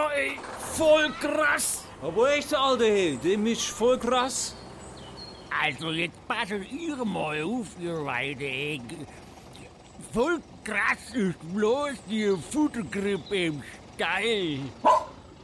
Ja, ey, voll krass. Aber echt, Alter, hey, dem ist voll krass. Also jetzt passen ihr mal auf, ihr beide, ey. Voll krass ist bloß die Futtergrippe im Stall.